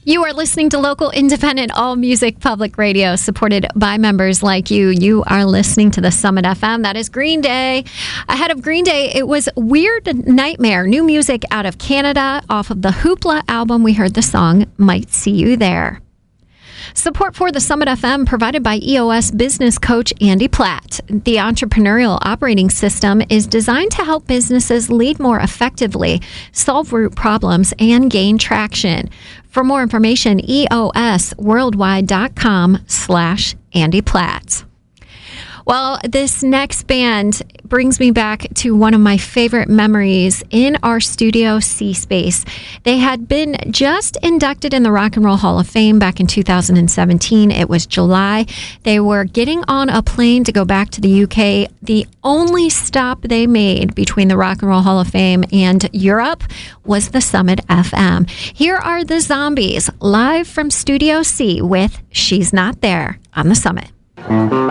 You are listening to local, independent, all-music public radio supported by members like you. You are listening to the Summit FM. That is Green Day. Ahead of Green Day, it was Weird Nightmare, new music out of Canada. Off of the Hoopla album, we heard the song Might See You There. Support for the Summit FM provided by EOS business coach Andy Platt. The entrepreneurial operating system is designed to help businesses lead more effectively, solve root problems, and gain traction. For more information, eosworldwide.com/Andy Platt. Well, this next band brings me back to one of my favorite memories in our Studio C space. They had been just inducted in the Rock and Roll Hall of Fame back in 2017. It was July. They were getting on a plane to go back to the UK. The only stop they made between the Rock and Roll Hall of Fame and Europe was the Summit FM. Here are the Zombies live from Studio C with She's Not There on the Summit.